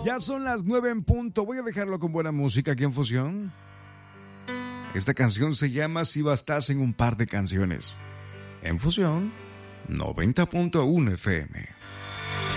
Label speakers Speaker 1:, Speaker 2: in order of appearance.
Speaker 1: Ya son las 9 en punto. Voy a dejarlo con buena música aquí en Fusión. Esta canción se llama Si bastasen un par de canciones. En Fusión 90.1 FM.